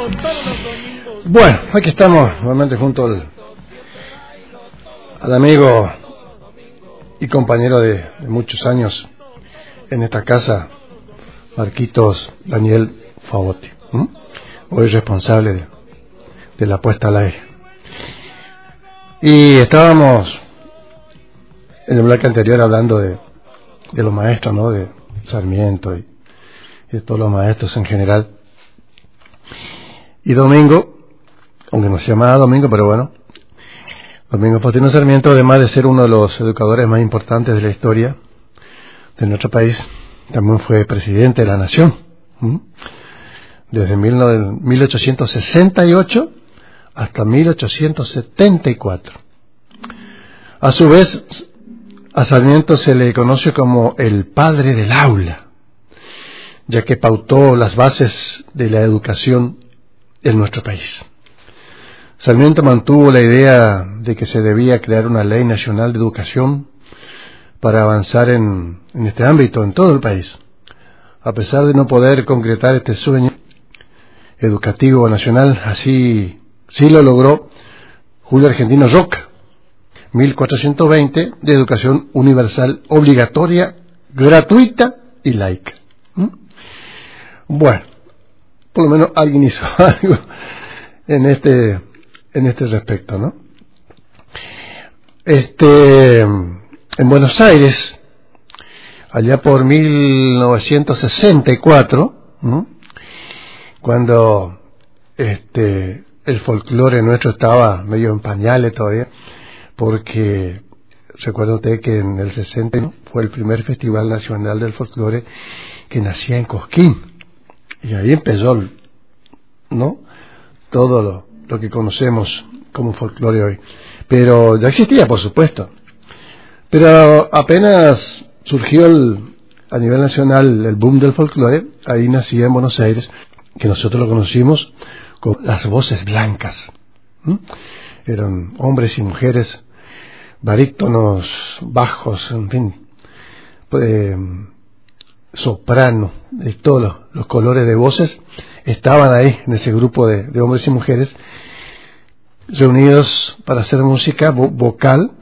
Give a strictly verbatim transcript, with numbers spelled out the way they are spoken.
Bueno, aquí estamos nuevamente junto al, al amigo y compañero de, de muchos años en esta casa, Marquitos Daniel Favotti, ¿m? Hoy responsable de, de la puesta al aire. Y estábamos en el bloque anterior hablando de, de los maestros, ¿no? De Sarmiento y, y de todos los maestros en general. Y Domingo, aunque no se llamaba Domingo, pero bueno, Domingo Faustino Sarmiento, además de ser uno de los educadores más importantes de la historia de nuestro país, también fue presidente de la Nación, ¿m? Desde mil ochocientos sesenta y ocho hasta mil ochocientos setenta y cuatro. A su vez, a Sarmiento se le conoce como el padre del aula, ya que pautó las bases de la educación en nuestro país. Sarmiento mantuvo la idea de que se debía crear una ley nacional de educación para avanzar en, en este ámbito en todo el país. A pesar de no poder concretar este sueño educativo nacional, así sí lo logró Julio Argentino Roca, mil cuatrocientos veinte, de educación universal obligatoria, gratuita y laica. ¿Mm? Bueno, por lo menos alguien hizo algo en este en este respecto, ¿no? Este, en Buenos Aires, allá por mil novecientos sesenta y cuatro, ¿no? Cuando este el folclore nuestro estaba medio en pañales todavía, porque recuerda usted que en el sesenta ¿no? fue el primer Festival Nacional del Folclore que nacía en Cosquín, y ahí empezó, ¿no? Todo lo, lo que conocemos como folclore hoy. Pero ya existía, por supuesto. Pero apenas surgió el, a nivel nacional el boom del folclore, ahí nacía en Buenos Aires, que nosotros lo conocimos con las voces blancas. ¿Mm? Eran hombres y mujeres, barítonos, bajos, en fin, eh, soprano, de todos los, los colores de voces estaban ahí en ese grupo de, de hombres y mujeres reunidos para hacer música vo- vocal